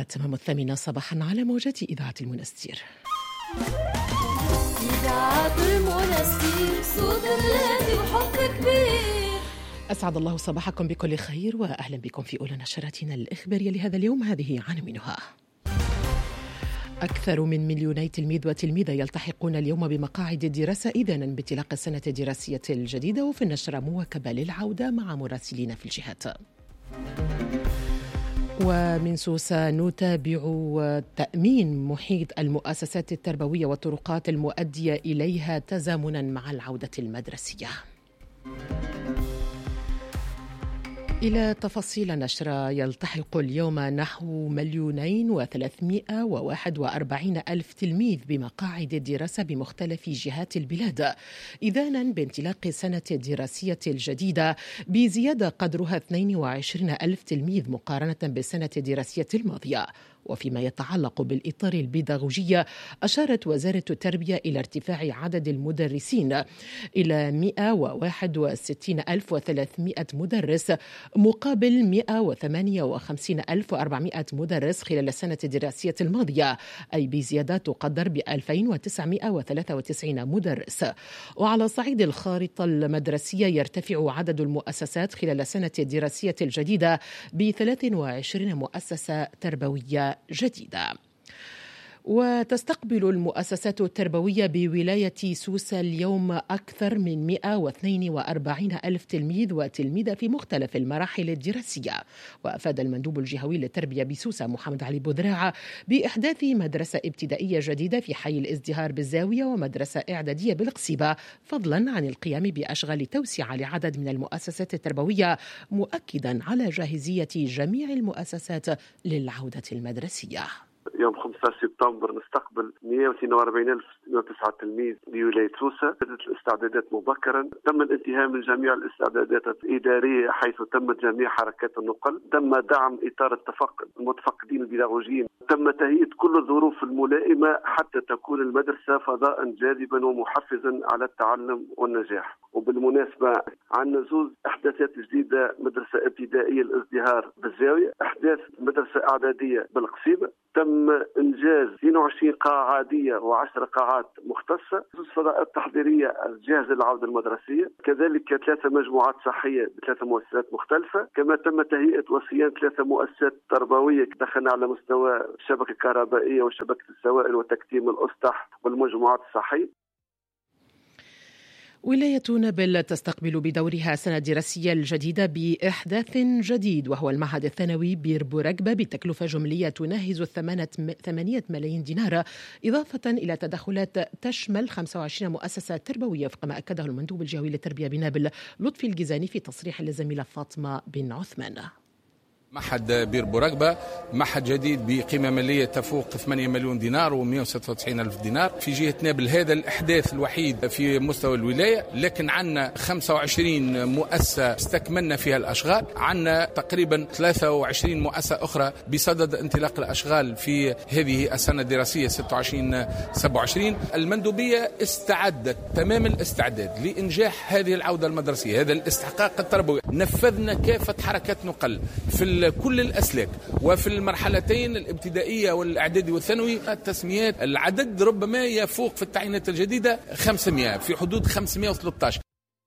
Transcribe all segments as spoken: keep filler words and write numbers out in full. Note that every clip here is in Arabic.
تمام الثامنة صباحا على موجات إذاعة المنستير. إذاعة المنستير صوت الذي وحب كبير. أسعد الله صباحكم بكل خير وأهلا بكم في أولى نشراتنا الإخبارية لهذا اليوم. هذه عناوينها: أكثر من مليوني تلميذ وتلميذة يلتحقون اليوم بمقاعد الدراسة إذانا بانطلاق السنة الدراسية الجديدة، وفي النشرة مواكبة للعودة مع مراسلين في الجهات. ومن سوسة نتابع تأمين محيط المؤسسات التربوية والطرقات المؤدية إليها تزامنا مع العودة المدرسية. إلى تفاصيل النشرة: يلتحق اليوم نحو مليونين وثلاثمائة وواحد وأربعين ألف تلميذ بمقاعد الدراسة بمختلف جهات البلاد إذانا بانطلاق السنة الدراسية الجديدة بزيادة قدرها اثنين وعشرين ألف تلميذ مقارنة بالسنة الدراسية الماضية. وفيما يتعلق بالإطار البيداغوجي، أشارت وزارة التربية إلى ارتفاع عدد المدرسين إلى مئة وواحد وستين ألف وثلاثمائة مدرس مقابل مئة وثمانية وخمسين ألف وأربعمائة مدرس خلال السنة الدراسية الماضية، أي بزيادة تقدر ب ألفين وتسعمائة وثلاثة وتسعين مدرس. وعلى صعيد الخارطة المدرسية، يرتفع عدد المؤسسات خلال السنة الدراسية الجديدة ب ثلاث وعشرين مؤسسة تربوية جديدة. وتستقبل المؤسسات التربوية بولاية سوسة اليوم أكثر من مئة واثنين وأربعين ألف تلميذ وتلميذة في مختلف المراحل الدراسية. وأفاد المندوب الجهوي للتربية بسوسة محمد علي بودراعة بإحداث مدرسة ابتدائية جديدة في حي الازدهار بالزاوية ومدرسة إعدادية بالقصيبة، فضلا عن القيام بأشغال توسعة لعدد من المؤسسات التربوية، مؤكدا على جاهزية جميع المؤسسات للعودة المدرسية. يوم خمسة عشر سبتمبر نستقبل مئة واثنين وأربعين ألف وستمائة وتسعة تلميذ بولاية سوسة. بدأت الاستعدادات مبكرا، تم الانتهاء من جميع الاستعدادات الإدارية حيث تمت جميع حركات النقل، تم دعم إطار التفقد المتفقدين البيداغوجيين، تم تهيئة كل الظروف الملائمة حتى تكون المدرسة فضاء جاذبا ومحفزا على التعلم والنجاح. وبالمناسبة عندنا زوز إحداثات جديدة: مدرسة ابتدائية الازدهار بالزاوية، إحداث مدرسة إعدادية بالقصيبة، تم إنجاز اثنين وعشرين قاعة عادية وعشر قاعات مختصة، زوز فضاءات تحضيرية جاهزة للعودة المدرسية، كذلك ثلاثة مجموعات صحية بثلاثة مؤسسات مختلفة، كما تم تهيئة وصيانة ثلاثة مؤسسات تربوية. دخلنا على مستوى الشبكة الكهربائية وشبكة السوائل وتكتيم الأسطح والمجموعات الصحية. ولاية نابل تستقبل بدورها السنة الدراسية الجديدة بإحداث جديد، وهو المعهد الثانوي بير بورقبة بتكلفة جملية تناهز ثمانية ملايين دينار، إضافة إلى تدخلات تشمل خمسة وعشرين مؤسسة تربوية، وفق ما أكده المندوب الجهوي للتربية بنابل لطفي الجزاني في تصريح للزميلة فاطمة بن عثمان. معهد بير بورقبة معهد جديد بقيمة مالية تفوق ثمانية مليون دينار ومئة وستة وتسعين ألف دينار في جهة نابل. هذا الإحداث الوحيد في مستوى الولاية، لكن عندنا خمسة وعشرين مؤسسة استكملنا فيها الأشغال، عندنا تقريبا ثلاثة وعشرين مؤسسة أخرى بصدد انطلاق الأشغال في هذه السنة الدراسية ستة وعشرين سبعة وعشرين. المندوبية استعدت تمام الاستعداد لإنجاح هذه العودة المدرسية، هذا الاستحقاق التربوي. نفذنا كافة حركات نقل في كل الأسلاك وفي المرحلتين الابتدائية والإعدادي والثانوي. التسميات العدد ربما يفوق في التعيينات الجديدة خمسمائة، في حدود خمسمائة وثلاثة عشر.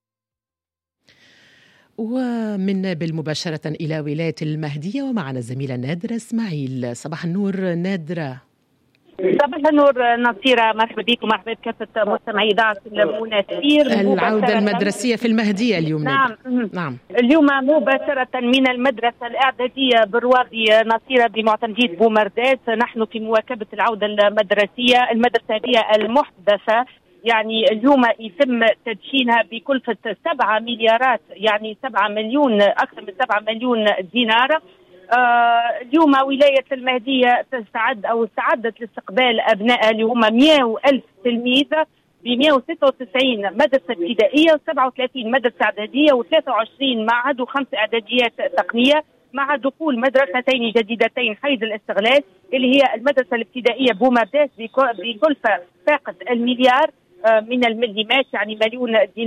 ومن نابل مباشرة إلى ولاية المهدية ومعنا الزميلة نادرة إسماعيل. صباح النور نادرة. صباح النور نصيرة، مرحبا بكم ومرحبا بكافة مستمعي إذاعة المنستير. العودة المدرسية في المهدية اليوم. نعم. نعم اليوم مباشرة من المدرسة الإعدادية بالرواضي نصيرة بمعتمدية بومرداس. نحن في مواكبة العودة المدرسية. المدرسة هي المحدثة، يعني اليوم يتم تدشينها بكلفة سبعة مليارات، يعني سبعة مليون، أكثر من سبعة مليون دينار. آه اليوم ولاية المهدية تستعد أو استعدت لاستقبال أبنائها اللي هم مئة وألف تلميذ ب مئة وستة وتسعين مدرسة ابتدائية وسبعة وثلاثين مدرسة إعدادية وثلاثة وعشرين معهد وخمس إعداديات تقنية، مع دخول مدرستين جديدتين حيز الاستغلال اللي هي المدرسة الابتدائية بومرداس بكلفة فاقت المليار من المليمات، يعني مليون دينار،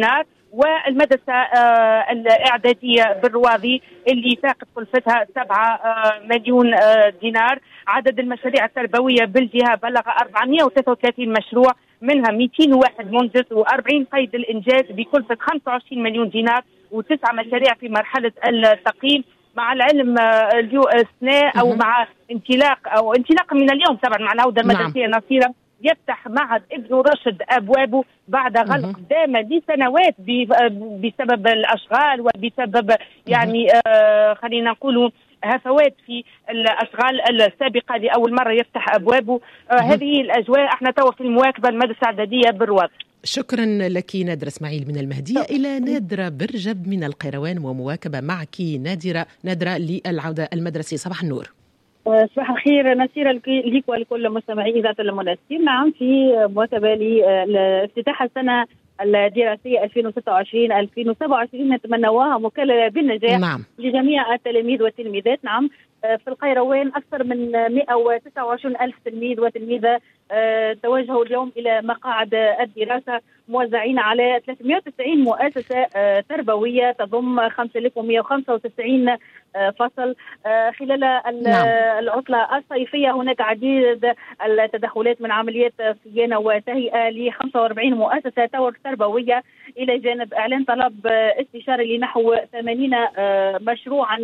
والمدرسة آه الإعدادية بالرواضي اللي فاقت كلفتها سبعة آه مليون آه دينار. عدد المشاريع التربوية بالجهة بلغ أربعمائة وثلاثة وثلاثين مشروع، منها مئتين وواحد منجز وأربعين قيد الإنجاز بكلفة خمسة وعشرين مليون دينار، وتسعة مشاريع في مرحلة التقييم. مع العلم اليوم السنة أو مع انطلاق أو انطلاقا من اليوم طبعا مع العودة المدرسية نصيرة يفتح معهد ابن رشد أبوابه بعد غلق دام لسنوات بسبب الأشغال وبسبب يعني آه خلينا نقول هفوات في الأشغال السابقة لأول مرة يفتح أبوابه. آه هذه الأجواء احنا توا في المواكبة المدرسة الإعدادية بالرواض. شكرا لك نادرة اسماعيل من المهدية. إلى نادرة برجب من القيروان ومواكبة معك نادرة نادرة للعودة المدرسية. صباح النور. صباح الخير نسيرة ليك ولكل مستمعي إذاعة المنستير. نعم في مواكبة لافتتاح السنة الدراسية ألفين وستة وعشرين ألفين وسبعة وعشرين نتمناها مكللة بالنجاح نعم. لجميع التلاميذ والتلميذات. نعم في القيروان أكثر من مئة وتسعة وعشرين ألف تلميذ وتلميذة توجهوا اليوم إلى مقاعد الدراسة موزعين على ثلاثمائة وتسعين مؤسسة تربوية تضم خمسة آلاف ومئة وخمسة وتسعين فصل. خلال نعم. العطلة الصيفية هناك عديد التدخلات من عمليات صيانة وتهيئة ل خمسة وأربعين مؤسسة تربوية، إلى جانب إعلان طلب استشاري لنحو ثمانين مشروعا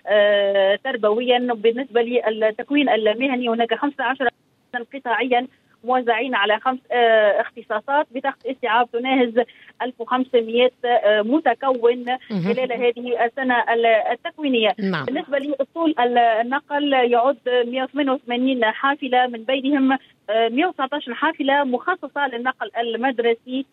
تربويا. بالنسبة للتكوين المهني هناك خمسة عشر قطاعيا موزعين على خمس اه اختصاصات بطاقة استيعاب تناهز ألف وخمسمائة اه متكون خلال هذه السنة التكوينية. نعم. بالنسبة لأسطول النقل يعد مئة وثمانية وثمانين حافلة، من بينهم اه مئة وتسعة عشر حافلة مخصصة للنقل المدرسي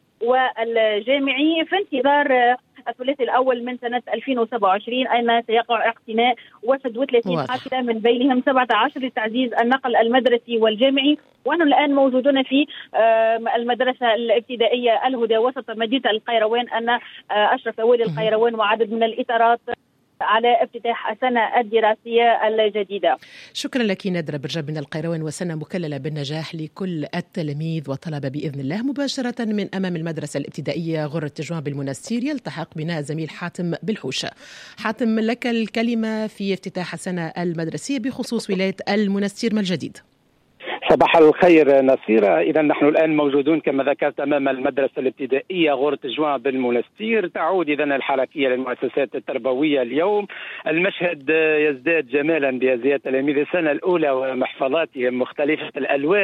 والجامعي في انتظار اه الثلاثي الأول من سنة ألفين وسبعة وعشرين أين سيقع اقتناء واحد وثلاثين حافلة، من بينهم سبعة عشر لتعزيز النقل المدرسي والجامعي. ونحن الآن موجودون في المدرسة الابتدائية الهدى وسط مدينة القيروان. أن أشرف والي القيروان وعدد من الإطارات على افتتاح السنة الدراسية الجديدة. شكرا لك نادرة برجب من القيروان، وسنة مكللة بالنجاح لكل التلاميذ والطلبة بإذن الله. مباشرة من أمام المدرسة الابتدائية غرة تجوان بالمنستير يلتحق بنا زميل حاتم بالحوشة. حاتم لك الكلمة في افتتاح السنة المدرسية بخصوص ولاية المنستير، ما الجديد؟ صباح الخير نصيرة. إذا نحن الآن موجودون كما ذكرت أمام المدرسة الابتدائية غورة جوان بالمنستير. تعود إذا الحركية للمؤسسات التربوية اليوم. المشهد يزداد جمالا بأزياء تلاميذ السنة الأولى ومحفظاتهم مختلفة الألوان